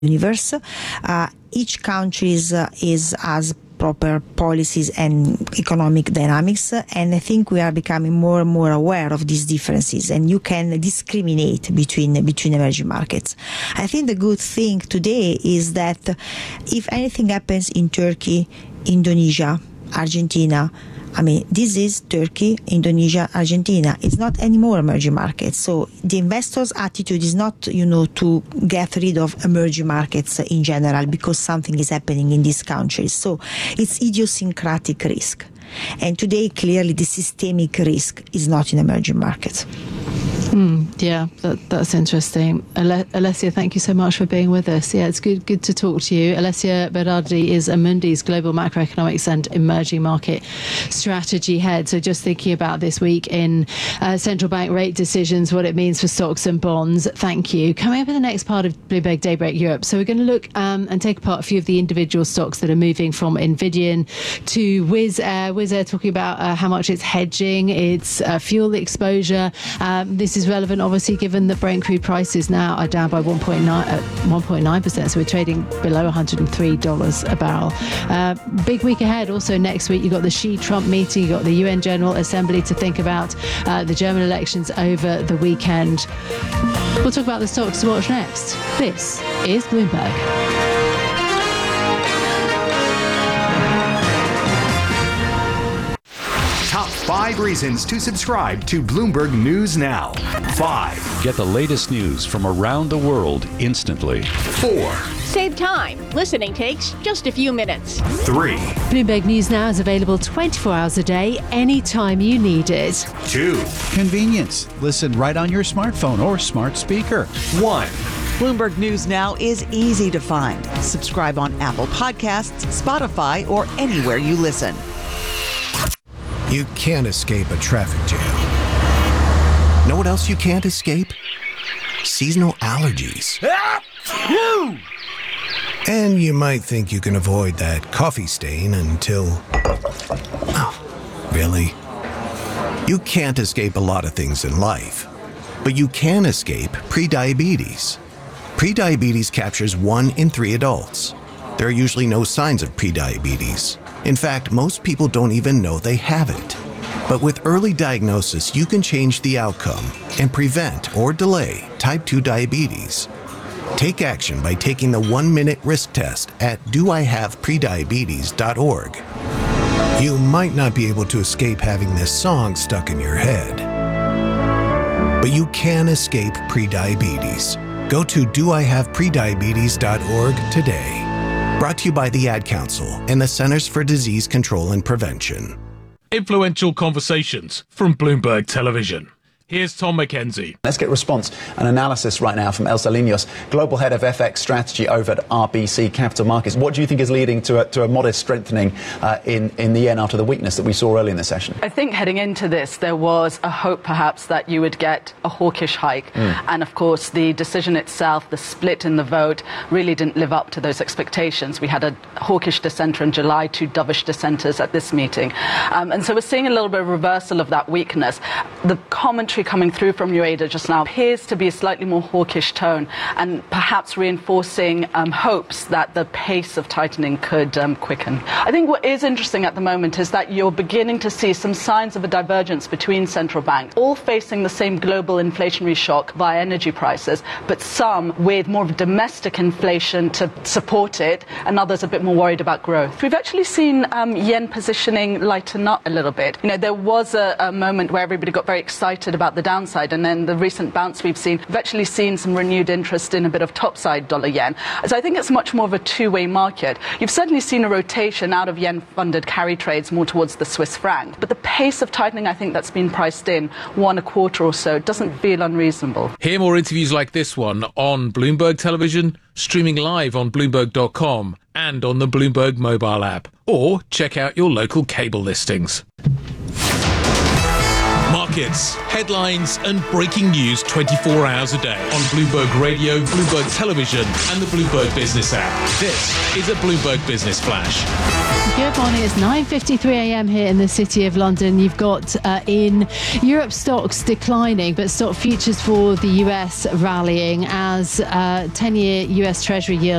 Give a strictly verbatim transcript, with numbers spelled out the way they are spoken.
universe. Uh, each country is, uh, is has proper policies and economic dynamics, and I think we are becoming more and more aware of these differences, and you can discriminate between between emerging markets. I think the good thing today is that if anything happens in Turkey, Indonesia, Argentina, I mean, this is Turkey, Indonesia, Argentina. It's not anymore emerging markets. So the investor's attitude is not, you know, to get rid of emerging markets in general because something is happening in these countries. So it's idiosyncratic risk. And today, clearly, the systemic risk is not in emerging markets. Mm, yeah, that, that's interesting. Ale- Alessia, thank you so much for being with us. Yeah, it's good good to talk to you. Alessia Berardi is Amundi's Global Macroeconomics and Emerging Market Strategy Head. So just thinking about this week in uh, central bank rate decisions, what it means for stocks and bonds. Thank you. Coming up in the next part of Bloomberg Daybreak Europe. So we're going to look um, and take apart a few of the individual stocks that are moving from Nvidian to Wizz Air. Wizz Air talking about uh, how much it's hedging its uh, fuel exposure. Um, this is relevant, obviously, given that Brent crude prices now are down by one point nine percent. So we're trading below one hundred three dollars a barrel. Uh, big week ahead. Also next week, you've got the Xi-Trump meeting. You've got the U N General Assembly to think about, uh, the German elections over the weekend. We'll talk about the stocks to watch next. This is Bloomberg. Top five reasons to subscribe to Bloomberg News Now. Five. Get the latest news from around the world instantly. Four. Save time. Listening takes just a few minutes. Three. Bloomberg News Now is available twenty-four hours a day, anytime you need it. Two. Convenience. Listen right on your smartphone or smart speaker. One. Bloomberg News Now is easy to find. Subscribe on Apple Podcasts, Spotify, or anywhere you listen. You can't escape a traffic jam. Know what else you can't escape? Seasonal allergies. And you might think you can avoid that coffee stain until... Oh, really? You can't escape a lot of things in life, but you can escape prediabetes. Prediabetes captures one in three adults. There are usually no signs of prediabetes. In fact, most people don't even know they have it. But with early diagnosis, you can change the outcome and prevent or delay type two diabetes. Take action by taking the one-minute risk test at do I have prediabetes dot org. You might not be able to escape having this song stuck in your head, but you can escape prediabetes. Go to do I have prediabetes dot org today. Brought to you by the Ad Council and the Centers for Disease Control and Prevention. Influential conversations from Bloomberg Television. Here's Tom McKenzie. Let's get response and analysis right now from Elsa Linos, Global Head of F X Strategy over at R B C Capital Markets. What do you think is leading to a, to a modest strengthening uh, in, in the yen after the weakness that we saw early in the session? I think heading into this, there was a hope perhaps that you would get a hawkish hike. Mm. And of course, the decision itself, the split in the vote, really didn't live up to those expectations. We had a hawkish dissenter in July, two dovish dissenters at this meeting. Um, and so we're seeing a little bit of reversal of that weakness. The commentary coming through from U A D A just now appears to be a slightly more hawkish tone and perhaps reinforcing um, hopes that the pace of tightening could um, quicken. I think what is interesting at the moment is that you're beginning to see some signs of a divergence between central banks, all facing the same global inflationary shock via energy prices, but some with more of a domestic inflation to support it and others a bit more worried about growth. We've actually seen um, yen positioning lighten up a little bit. You know, there was a, a moment where everybody got very excited about the downside, and then the recent bounce we've seen, we've actually seen some renewed interest in a bit of topside dollar yen. So I think it's much more of a two-way market. You've certainly seen a rotation out of yen-funded carry trades more towards the Swiss franc, but the pace of tightening, I think that's been priced in one a quarter or so, doesn't feel unreasonable. Hear more interviews like this one on Bloomberg Television, streaming live on Bloomberg dot com and on the Bloomberg mobile app, or check out your local cable listings. Mark markets, headlines and breaking news twenty-four hours a day on Bloomberg Radio, Bloomberg Television and the Bloomberg Business app. This is a Bloomberg Business Flash. Good morning. It's nine fifty-three a.m. here in the City of London. You've got uh, in Europe stocks declining, but stock futures for the U S rallying as uh, ten-year U S Treasury yield